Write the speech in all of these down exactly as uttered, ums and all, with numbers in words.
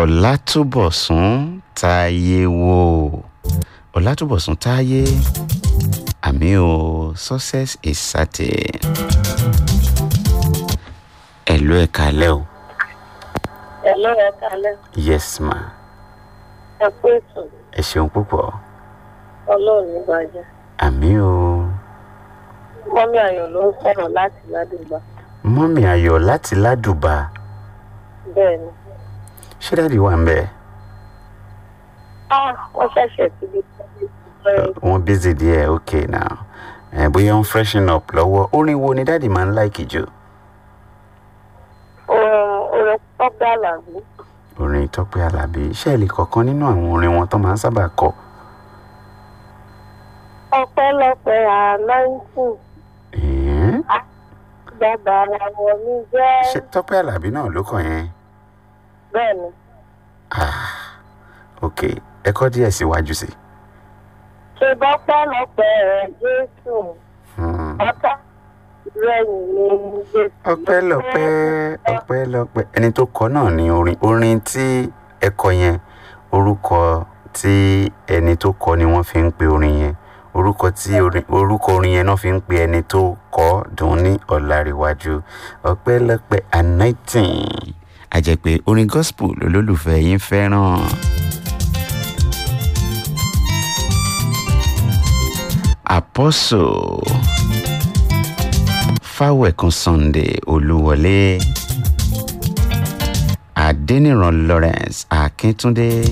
Ọlátúbọ̀sún Táyéwò. Ọlátúbọ̀sún Táyé. Àmì o, success is certain. Hello, ẹ káalẹ́ o. Hello, ẹ káalẹ́. Yes, ma. Ẹ kú ètò. Ẹ ṣeun púpọ̀. Ọlọ́run ní bàjẹ́. Àmì o. Mọ́mí Ayọ̀ ló ń sọ̀rọ̀ láti Ládùbà. Mọ́mì Ayọ̀ láti Ládùbà. Bẹ́ẹ̀ni. Ṣé dáàdi wà ń bẹ̀? Ah, wọ́n ṣẹ̀ṣẹ̀ ti di. Wọ́n busy díẹ̀, okay now. Ẹ bóyá ń freshen up lọ́wọ́. Orin wo ni dáàdi máa ń like jù? Orin Tọ́pẹ́ Àlàbí. Orin Tọ́pẹ́ Àlàbí. Ṣé ẹ lè kọ̀ọ̀kan nínú àwọn orin wọn tó máa ń sábà kọ? Ọpẹ́lọpẹ́ anointing. Ẹ̀ẹ́n. Bàbá àwọn mi jẹ́. Ṣé Tọ́pẹ́ Àlàbí náà ló kọ yẹn? Bẹ́ẹ̀ni. Ah, okay. Ẹ kọ díẹ̀ síwájú sí. Ṣé bọ́pẹ́lọpẹ́ rẹ̀ Jésù? Hmm. Ọ̀tá ìrẹ̀yìn ni Jésù. Ọpẹ́lọpẹ́ ọpẹ́lọpẹ́ ẹni tó kọ náà ni orin orin tí ẹ kọ yẹn orúkọ tí ẹni tó kọ ni wọ́n fi ń pe orin yẹn orúkọ tí orin orúkọ orin yẹn náà fi ń pe ẹni tó kọ dùn ní Ọláríwájú. Ọpẹ́lọpẹ́ anointing. A jẹ́ pé orin gospel olólùfẹ́ yín fẹ́ràn. Apostle Fáwẹ̀kún Sunday Olúwọlé. Adéníran Lawrence Akíntúndé.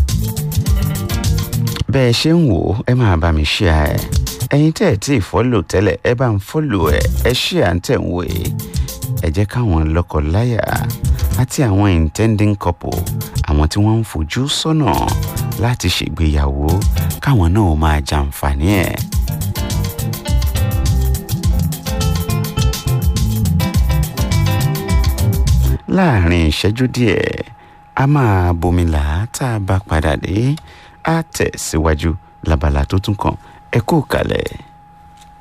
Bẹ́ẹ̀ ṣe ń wò ẹ máa bá mi share ẹ̀. Ẹ̀yin tẹ́ ẹ̀ tí ì follow tẹ́lẹ̀ ẹ bá ń follow ẹ̀ ẹ share ń tẹ̀ ń wò ẹ̀. Ẹ jẹ́ káwọn lọ́kọláya àti àwọn intending couple àwọn tí wọ́n ń fojú sọ́nà láti ṣègbéyàwó káwọn náà máa jàǹfààní ẹ̀. Láàárín ìṣẹ́jú díẹ̀ a máa bomilà tá a bá padà dé á tẹ̀ síwájú lábala tó tún kàn ẹ kú kalẹ̀.